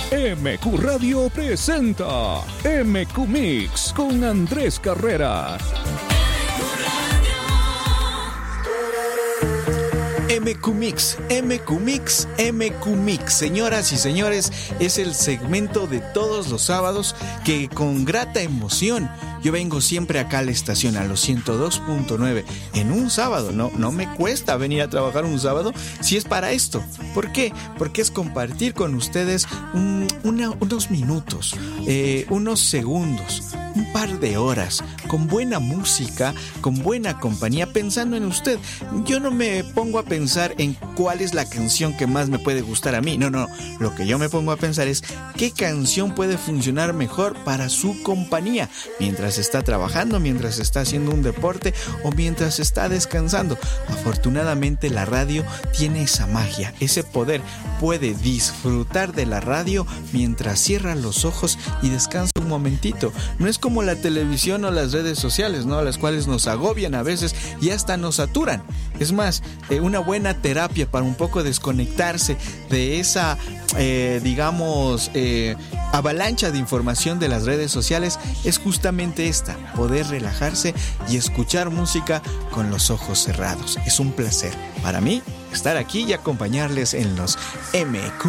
MQ Radio presenta MQ Mix con Andrés Carreras. MQ Mix, MQ Mix, MQ Mix. Señoras y señores, es el segmento de todos los sábados que con grata emoción yo vengo siempre acá a la estación, a los 102.9, en un sábado. No me cuesta venir a trabajar un sábado si es para esto. ¿Por qué? Porque es compartir con ustedes unos minutos, unos segundos, un par de horas, con buena música, con buena compañía, pensando en usted. Yo no me pongo a pensar en cuál es la canción que más me puede gustar a mí. No. Lo que yo me pongo a pensar es qué canción puede funcionar mejor para su compañía, mientras está trabajando, mientras está haciendo un deporte o mientras está descansando. Afortunadamente la radio tiene esa magia, ese poder. Puede disfrutar de la radio mientras cierra los ojos y descansa un momentito. No es como la televisión o las redes sociales, ¿no? Las cuales nos agobian a veces y hasta nos saturan. Es más, una buena terapia para un poco desconectarse de esa, avalancha de información de las redes sociales es justamente esta: poder relajarse y escuchar música con los ojos cerrados. Es un placer para mí estar aquí y acompañarles en los MQ